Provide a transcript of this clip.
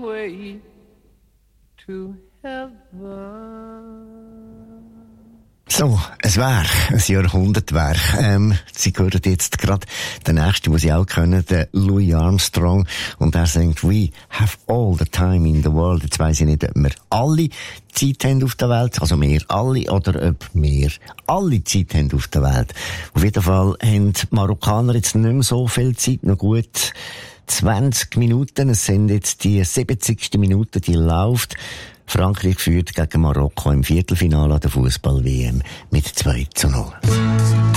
way to heaven. So, ein Werk, ein Jahrhundertwerk. Sie hören jetzt gerade den nächsten, den Sie auch kennen, den Louis Armstrong. Und er singt, we have all the time in the world. Jetzt weiss ich nicht, ob wir alle Zeit haben auf der Welt, also wir alle, oder ob wir alle Zeit haben auf der Welt. Auf jeden Fall haben die Marokkaner jetzt nicht mehr so viel Zeit, noch gut 20 Minuten. Es sind jetzt die 70. Minute, die läuft. Frankreich führt gegen Marokko im Viertelfinale an der Fußball-WM mit 2:0.